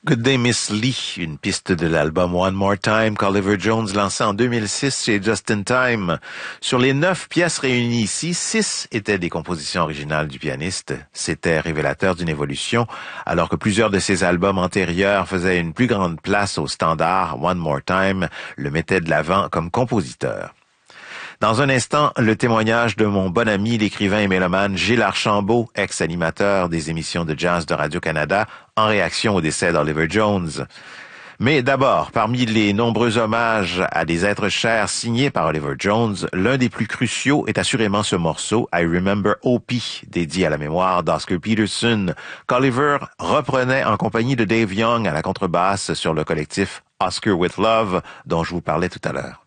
Good Day Miss Lee, une piste de l'album One More Time qu'Oliver Jones lançait en 2006 chez Just in Time. Sur les 9 pièces réunies ici, 6 étaient des compositions originales du pianiste. C'était révélateur d'une évolution, alors que plusieurs de ses albums antérieurs faisaient une plus grande place au standard. One More Time le mettait de l'avant comme compositeur. Dans un instant, le témoignage de mon bon ami, l'écrivain et mélomane Gilles Archambault, ex-animateur des émissions de jazz de Radio-Canada, en réaction au décès d'Oliver Jones. Mais d'abord, parmi les nombreux hommages à des êtres chers signés par Oliver Jones, l'un des plus cruciaux est assurément ce morceau I Remember O.P., dédié à la mémoire d'Oscar Peterson, qu'Oliver reprenait en compagnie de Dave Young à la contrebasse sur le collectif Oscar with Love, dont je vous parlais tout à l'heure.